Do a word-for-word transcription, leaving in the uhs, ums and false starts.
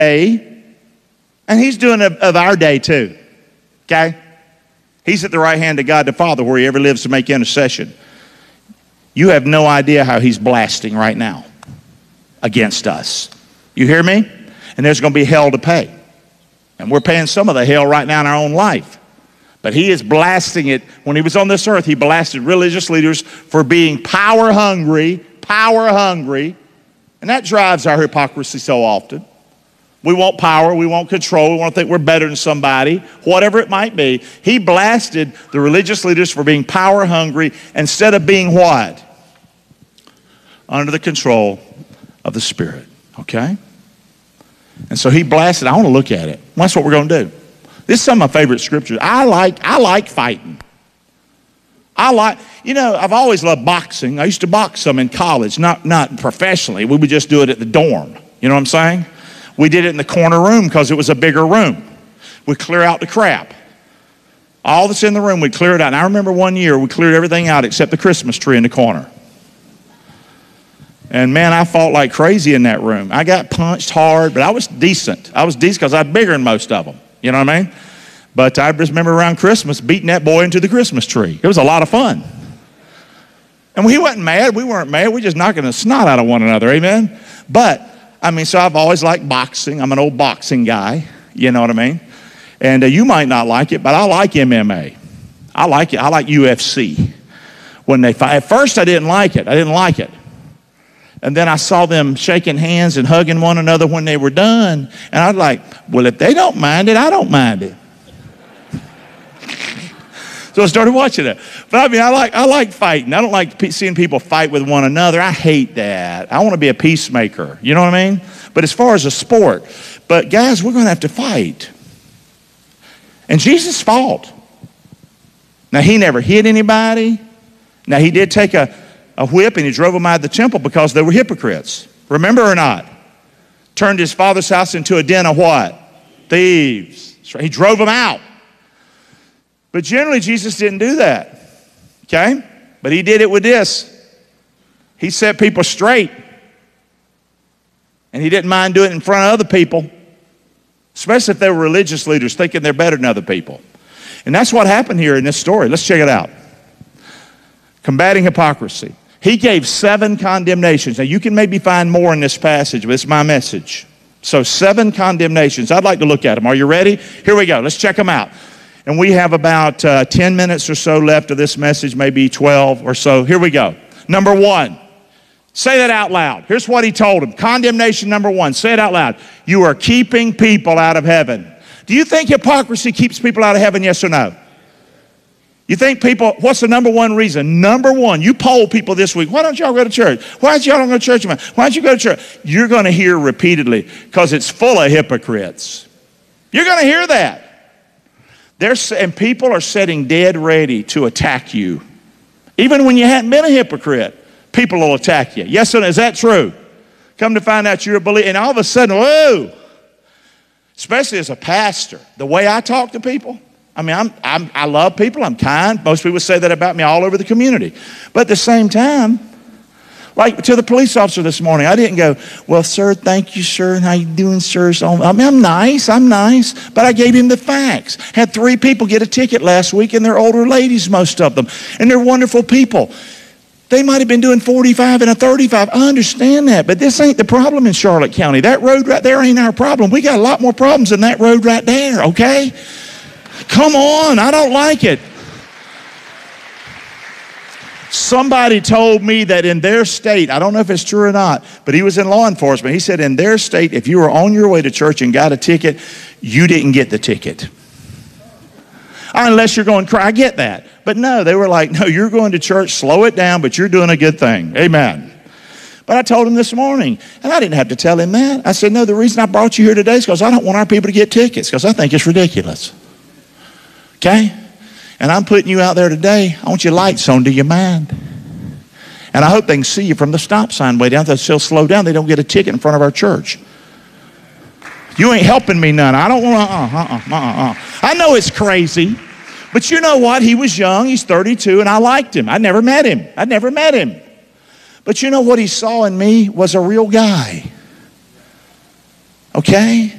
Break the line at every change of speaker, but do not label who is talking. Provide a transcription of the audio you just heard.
and he's doing it of our day too, okay? He's at the right hand of God the Father where he ever lives to make intercession. You have no idea how he's blasting right now against us. You hear me? And there's going to be hell to pay. And we're paying some of the hell right now in our own life. But he is blasting it. When he was on this earth, he blasted religious leaders for being power hungry, power hungry. And that drives our hypocrisy so often. We want power, we want control, we want to think we're better than somebody, whatever it might be. He blasted the religious leaders for being power hungry instead of being what? Under the control of the Spirit, okay? And so he blasted. I want to look at it. Well, that's what we're going to do. This is some of my favorite scriptures. I like, I like fighting. I like, you know, I've always loved boxing. I used to box some in college, not, not professionally. We would just do it at the dorm. You know what I'm saying? We did it in the corner room because it was a bigger room. We'd clear out the crap. All that's in the room, we'd clear it out. And I remember one year we cleared everything out except the Christmas tree in the corner. And man, I fought like crazy in that room. I got punched hard, but I was decent. I was decent because I was bigger than most of them. You know what I mean? But I just remember around Christmas beating that boy into the Christmas tree. It was a lot of fun. And he wasn't mad. We weren't mad. We just knocking the snot out of one another. Amen? But, I mean, so I've always liked boxing. I'm an old boxing guy. You know what I mean? And uh, you might not like it, but I like M M A. I like it. I like U F C. When they fight. At first, I didn't like it. I didn't like it. And then I saw them shaking hands and hugging one another when they were done. And I was like, well, if they don't mind it, I don't mind it. So I started watching it. But I mean, I like, I like fighting. I don't like pe- seeing people fight with one another. I hate that. I want to be a peacemaker. You know what I mean? But as far as a sport, but guys, we're going to have to fight. And Jesus fought. Now, he never hit anybody. Now, he did take a, a whip and he drove them out of the temple because they were hypocrites. Remember or not? Turned his father's house into a den of what? Thieves. He drove them out. But generally, Jesus didn't do that, okay? But he did it with this. He set people straight. And he didn't mind doing it in front of other people, especially if they were religious leaders thinking they're better than other people. And that's what happened here in this story. Let's check it out. Combating hypocrisy. He gave seven condemnations. Now, you can maybe find more in this passage, but it's my message. So, seven condemnations. I'd like to look at them. Are you ready? Here we go. Let's check them out. And we have about uh, ten minutes or so left of this message, maybe twelve or so. Here we go. Number one. Say that out loud. Here's what he told him. Condemnation number one. Say it out loud. You are keeping people out of heaven. Do you think hypocrisy keeps people out of heaven, yes or no? You think people, what's the number one reason? Number one, you poll people this week. Why don't y'all go to church? Why don't y'all don't go to church? Why don't you go to church? You're going to hear repeatedly because it's full of hypocrites. You're going to hear that. There's, and people are sitting dead ready to attack you. Even when you hadn't been a hypocrite, people will attack you. Yes or no? Is that true? Come to find out you're a believer. And all of a sudden, whoa, especially as a pastor, the way I talk to people, I mean, I'm, I'm, I love people. I'm kind. Most people say that about me all over the community. But at the same time, like to the police officer this morning, I didn't go, well, sir, thank you, sir. How you doing, sir? So, I mean, I'm nice. I'm nice. But I gave him the facts. Had three people get a ticket last week, and they're older ladies, most of them. And they're wonderful people. They might have been doing forty-five and a thirty-five. I understand that. But this ain't the problem in Charlotte County. That road right there ain't our problem. We got a lot more problems than that road right there, okay? Come on. I don't like it. Somebody told me that in their state, I don't know if it's true or not, but he was in law enforcement. He said in their state, if you were on your way to church and got a ticket, you didn't get the ticket. Unless you're going to cry. I get that. But no, they were like, no, you're going to church, slow it down, but you're doing a good thing. Amen. But I told him this morning, and I didn't have to tell him that. I said, no, the reason I brought you here today is because I don't want our people to get tickets, because I think it's ridiculous. Okay? And I'm putting you out there today. I want your lights on. Do you mind? And I hope they can see you from the stop sign way down. They'll still slow down. They don't get a ticket in front of our church. You ain't helping me none. I don't want to, uh, uh, uh, uh, uh. I know it's crazy. But you know what? He was young. He's thirty-two, and I liked him. I never met him. I never met him. But you know what he saw in me was a real guy. Okay?